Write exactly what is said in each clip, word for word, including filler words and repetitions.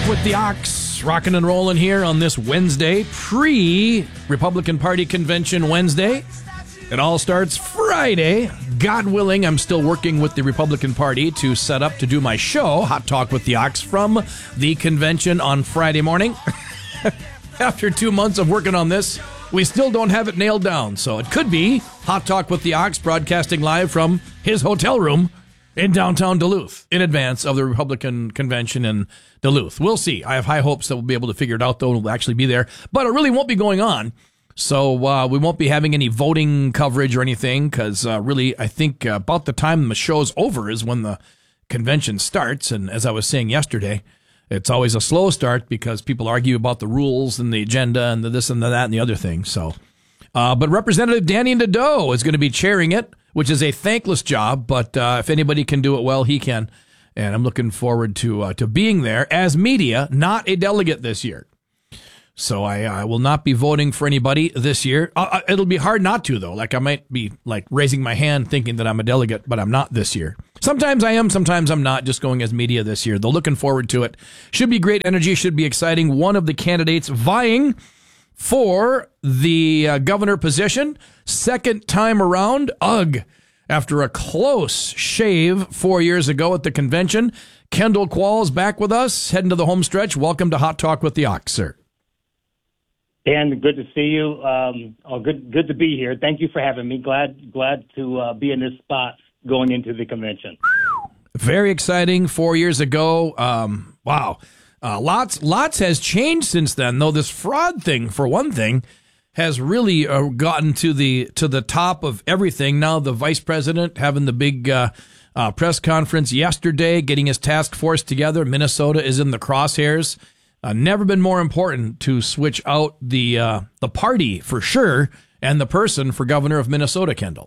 Talk with the Ox, rocking and rolling here on this Wednesday, pre-Republican Party Convention Wednesday. It all starts Friday. God willing, I'm still working with the Republican Party to set up to do my show, Hot Talk with the Ox, from the convention on Friday morning. After two months of working on this, we still don't have it nailed down. So it could be Hot Talk with the Ox broadcasting live from his hotel room in downtown Duluth in advance of the Republican convention in Duluth. We'll see. I have high hopes that we'll be able to figure it out, though. It'll actually be there. But it really won't be going on. So uh, we won't be having any voting coverage or anything because uh, really I think uh, about the time the show's over is when the convention starts. And as I was saying yesterday, it's always a slow start because people argue about the rules and the agenda and the this and the that and the other thing. So, uh, but Representative Danny Nadeau is going to be chairing it, which is a thankless job. But uh, if anybody can do it well, he can. And I'm looking forward to uh, to being there as media, not a delegate this year. So I, I will not be voting for anybody this year. Uh, it'll be hard not to, though. Like I might be like raising my hand thinking that I'm a delegate, but I'm not this year. Sometimes I am, sometimes I'm not, just going as media this year. Though looking forward to it. Should be great energy, should be exciting. One of the candidates vying for the uh, governor position. Second time around, ugh. After a close shave four years ago at the convention, Kendall Qualls back with us, heading to the home stretch. Welcome to Hot Talk with the Ox, sir. Dan, good to see you. Um, oh, good, good to be here. Thank you for having me. Glad, glad to uh, be in this spot going into the convention. Very exciting. Four years ago. Um, wow, uh, lots, lots has changed since then. Though this fraud thing, for one thing, has really uh, gotten to the to the top of everything. Now the vice president having the big uh, uh, press conference yesterday, getting his task force together. Minnesota is in the crosshairs. Uh, never been more important to switch out the uh, the party for sure and the person for governor of Minnesota, Kendall.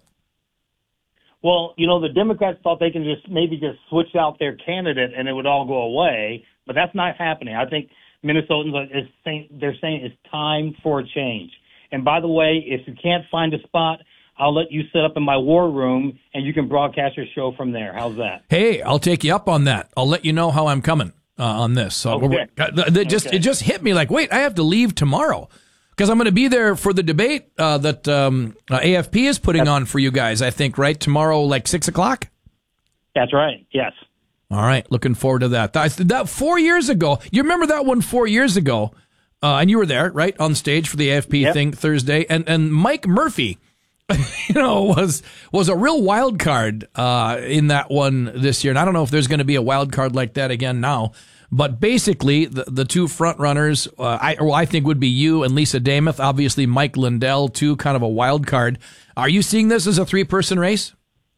Well, you know, the Democrats thought they can just maybe just switch out their candidate and it would all go away, but that's not happening. I think Minnesotans are is saying, they're saying it's time for a change. And by the way, if you can't find a spot, I'll let you sit up in my war room and you can broadcast your show from there. How's that? Hey, I'll take you up on that. I'll let you know how I'm coming. Uh, on this. So okay. it just okay. it just hit me like, wait, I have to leave tomorrow because I'm going to be there for the debate uh, that um, uh, A F P is putting That's, on for you guys, I think, right? Tomorrow, like six o'clock? That's right, yes. All right, looking forward to that. That, that four years ago, you remember that one four years ago, uh, and you were there, right, on stage for the A F P yep. thing Thursday, and, and Mike Murphy, you know, was was a real wild card uh, in that one this year. And I don't know if there's going to be a wild card like that again now. But basically, the, the two front runners, uh, I, well, I think would be you and Lisa Damoth. Obviously, Mike Lindell, too, kind of a wild card. Are you seeing this as a three-person race?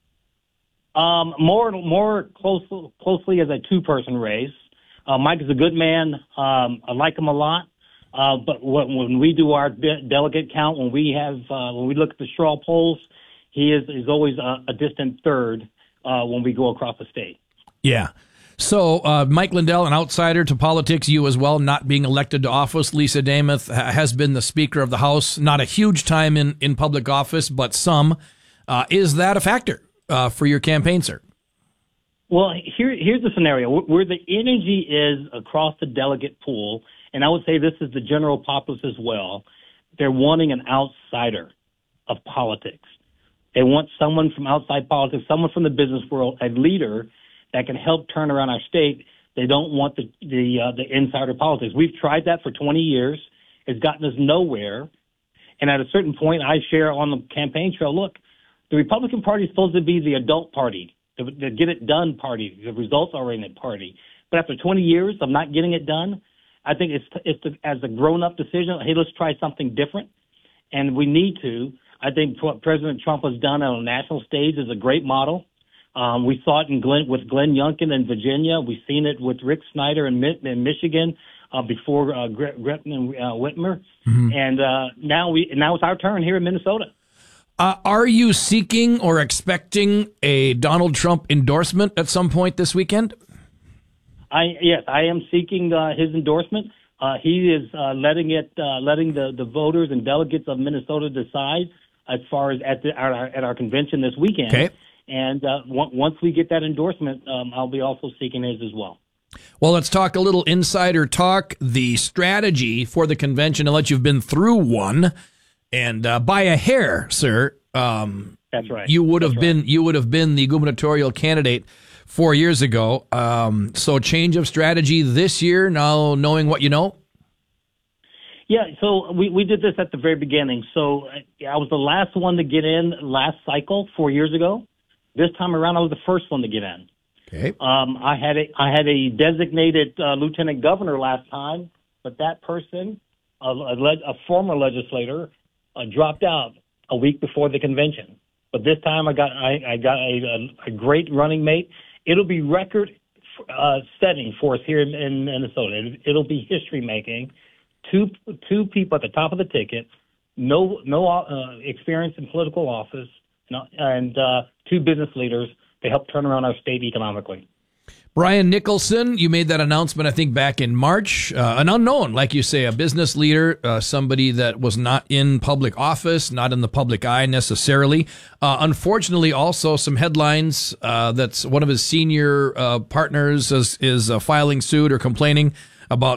Um, more more close, closely as a two-person race. Uh, Mike is a good man. Um, I like him a lot. Uh, but when, when we do our de- delegate count, when we have uh, when we look at the straw polls, he is, is always a, a distant third uh, when we go across the state. Yeah. So uh, Mike Lindell, an outsider to politics, you as well, not being elected to office. Lisa Damoth has been the Speaker of the House, not a huge time in, in public office, but some. Uh, is that a factor uh, for your campaign, sir? Well, here, here's the scenario. Where the energy is across the delegate pool, and I would say this is the general populace as well, they're wanting an outsider of politics. They want someone from outside politics, someone from the business world, a leader that can help turn around our state. They don't want the the, uh, the insider politics. We've tried that for twenty years. It's gotten us nowhere. And at a certain point, I share on the campaign trail, look, the Republican Party is supposed to be the adult party, the, the get-it-done party, the results-oriented party. But after twenty years of not getting it done, I think it's, it's the, as a grown-up decision, hey, let's try something different. And we need to. I think what President Trump has done on a national stage is a great model. Um, we saw it in Glenn, with Glenn Youngkin in Virginia. We've seen it with Rick Snyder in, in Michigan uh, before uh, Gretchen and uh, Whitmer. Mm-hmm. And uh, now we now it's our turn here in Minnesota. Uh, are you seeking or expecting a Donald Trump endorsement at some point this weekend? I yes, I am seeking uh, his endorsement. Uh, he is uh, letting it uh, letting the, the voters and delegates of Minnesota decide as far as at the, our, at our convention this weekend. Okay. And uh, w- once we get that endorsement, um, I'll be also seeking his as well. Well, let's talk a little insider talk, the strategy for the convention. I'll let you've been through one, and uh, by a hair, sir. Um, That's right. You would have That's been right. you would have been the gubernatorial candidate four years ago. Um, so change of strategy this year. Now knowing what you know. Yeah, so we, we did this at the very beginning. So I was the last one to get in last cycle four years ago. This time around, I was the first one to get in. Okay. Um, I had a I had a designated uh, lieutenant governor last time, but that person, a, a, le- a former legislator, uh, dropped out a week before the convention. But this time, I got I, I got a, a, a great running mate. It'll be record uh, setting for us here in, in Minnesota. It, it'll be history making. Two two people at the top of the ticket, no no uh, experience in political office, and uh, two business leaders to help turn around our state economically. Brian Nicholson, you made that announcement, I think, back in March. Uh, an unknown, like you say, a business leader, uh, somebody that was not in public office, not in the public eye necessarily. Uh, unfortunately, also some headlines uh, that one of his senior uh, partners is, is uh, filing suit or complaining about